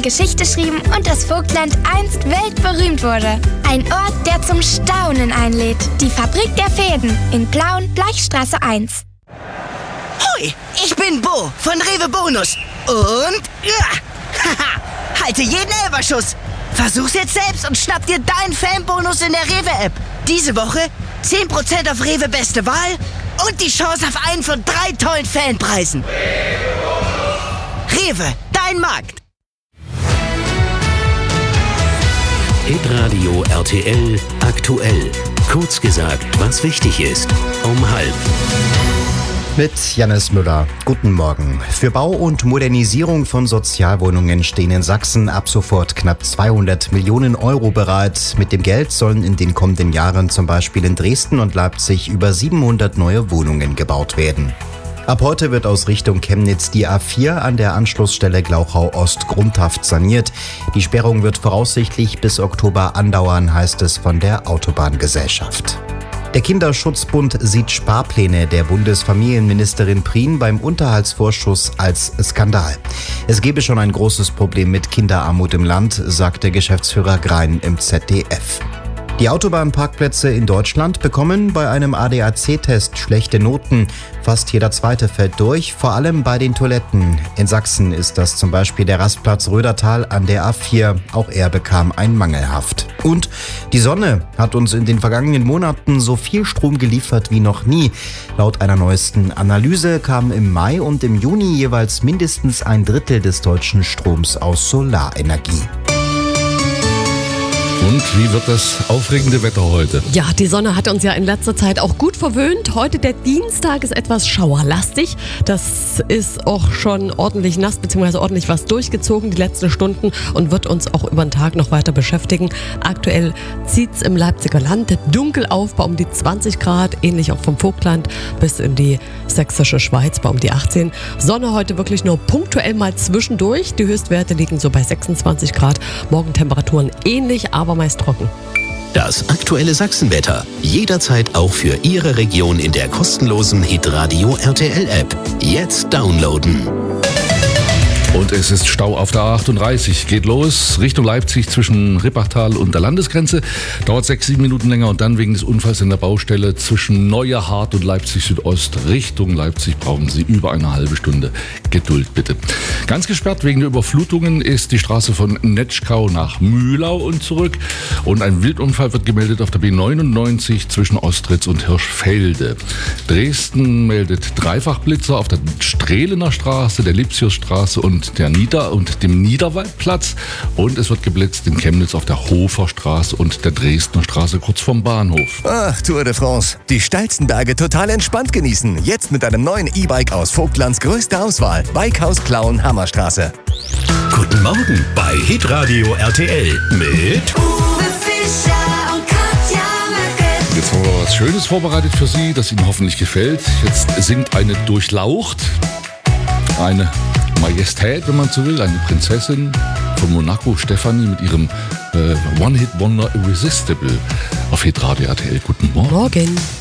Jahren Geschichte schrieben und das Vogtland einst weltberühmt wurde. Ein Ort, der zum Staunen einlädt. Die Fabrik der Fäden in Plauen, Bleichstraße 1. Hui, ich bin Bo von Rewe Bonus. Und halte jeden Elberschuss. Versuch's jetzt selbst und schnapp dir deinen Fanbonus in der Rewe-App. Diese Woche 10% auf Rewe Beste Wahl und die Chance auf einen von 3 tollen Fanpreisen. Rewe, dein Markt. Hitradio RTL aktuell. Kurz gesagt, was wichtig ist. Um 12:30. Mit Jannis Müller. Guten Morgen. Für Bau und Modernisierung von Sozialwohnungen stehen in Sachsen ab sofort knapp 200 Millionen Euro bereit. Mit dem Geld sollen in den kommenden Jahren zum Beispiel in Dresden und Leipzig über 700 neue Wohnungen gebaut werden. Ab heute wird aus Richtung Chemnitz die A4 an der Anschlussstelle Glauchau-Ost grundhaft saniert. Die Sperrung wird voraussichtlich bis Oktober andauern, heißt es von der Autobahngesellschaft. Der Kinderschutzbund sieht Sparpläne der Bundesfamilienministerin Prien beim Unterhaltsvorschuss als Skandal. Es gebe schon ein großes Problem mit Kinderarmut im Land, sagte Geschäftsführer Grein im ZDF. Die Autobahnparkplätze in Deutschland bekommen bei einem ADAC-Test schlechte Noten. Fast jeder zweite fällt durch, vor allem bei den Toiletten. In Sachsen ist das zum Beispiel der Rastplatz Rödertal an der A4. Auch er bekam ein mangelhaft. Und die Sonne hat uns in den vergangenen Monaten so viel Strom geliefert wie noch nie. Laut einer neuesten Analyse kam im Mai und im Juni jeweils mindestens ein Drittel des deutschen Stroms aus Solarenergie. Und wie wird das aufregende Wetter heute? Ja, die Sonne hat uns ja in letzter Zeit auch gut verwöhnt. Heute der Dienstag ist etwas schauerlastig. Das ist auch schon ordentlich nass bzw. ordentlich was durchgezogen die letzten Stunden und wird uns auch über den Tag noch weiter beschäftigen. Aktuell zieht's im Leipziger Land dunkel auf bei um die 20 Grad, ähnlich auch vom Vogtland bis in die sächsische Schweiz bei um die 18. Sonne heute wirklich nur punktuell mal zwischendurch. Die Höchstwerte liegen so bei 26 Grad. Morgen Temperaturen ähnlich, aber meist trocken. Das aktuelle Sachsenwetter. Jederzeit auch für Ihre Region in der kostenlosen Hitradio RTL App. Jetzt downloaden. Und es ist Stau auf der A38. Geht los Richtung Leipzig zwischen Rippachtal und der Landesgrenze. Dauert 6-7 Minuten länger und dann wegen des Unfalls in der Baustelle zwischen Neuerhardt und Leipzig Südost Richtung Leipzig brauchen Sie über eine halbe Stunde. Geduld bitte. Ganz gesperrt wegen der Überflutungen ist die Straße von Netschkau nach Mühlau und zurück. Und ein Wildunfall wird gemeldet auf der B99 zwischen Ostritz und Hirschfelde. Dresden meldet Dreifachblitzer auf der Strehlener Straße, der Lipsiusstraße und dem Niederwaldplatz. Und es wird geblitzt in Chemnitz auf der Hofer Straße und der Dresdner Straße kurz vorm Bahnhof. Ach, Tour de France. Die steilsten Berge total entspannt genießen. Jetzt mit einem neuen E-Bike aus Vogtlands größter Auswahl. Bikehaus Klauen Hammerstraße. Guten Morgen bei Hitradio RTL mit Uwe Fischer und Katja Merkel. Jetzt haben wir was Schönes vorbereitet für Sie, das Ihnen hoffentlich gefällt. Jetzt singt eine Durchlaucht, eine Majestät, wenn man so will, eine Prinzessin von Monaco, Stefanie, mit ihrem One-Hit-Wonder Irresistible auf Hitradio RTL. Guten Morgen. Morgen.